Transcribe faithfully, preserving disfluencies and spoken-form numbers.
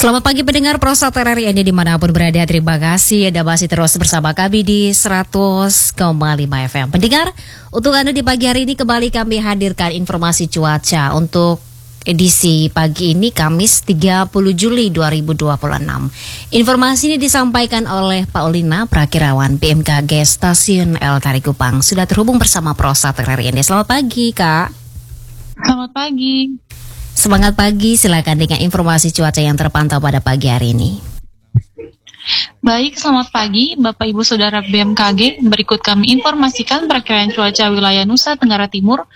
Selamat pagi pendengar Prosat R R I Anda dimanapun berada. Terima kasih Anda masih terus bersama kami di seratus koma lima F M. Pendengar, untuk Anda di pagi hari ini kembali kami hadirkan informasi cuaca untuk edisi pagi ini Kamis tiga puluh Juli dua ribu dua puluh enam. Informasi ini disampaikan oleh Paulina Prakirawan B M K G Stasiun L Tari Kupang. Sudah terhubung bersama Prosat R R I Anda. Selamat pagi Kak. Selamat pagi. Semangat pagi, silakan dengan informasi cuaca yang terpantau pada pagi hari ini. Baik, selamat pagi Bapak Ibu Saudara B M K G. Berikut kami informasikan perakiraan cuaca wilayah Nusa Tenggara Timur